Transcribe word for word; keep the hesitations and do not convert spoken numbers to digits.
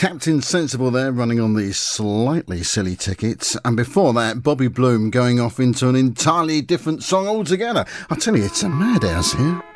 Captain Sensible there, running on the Slightly Silly Tickets. And before that, Bobby Bloom going off into an entirely different song altogether. I tell you, it's a madhouse here.